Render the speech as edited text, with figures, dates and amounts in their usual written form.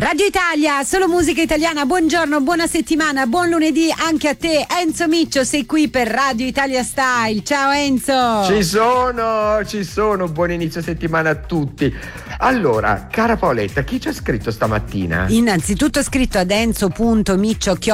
Radio Italia, solo musica italiana. Buongiorno, buona settimana, buon lunedì anche a te. Enzo Miccio, sei qui per Radio Italia Style. Ciao Enzo. Ci sono, buon inizio settimana a tutti. Allora, cara Paoletta, chi ci ha scritto stamattina? Innanzitutto scritto ad enzo.miccio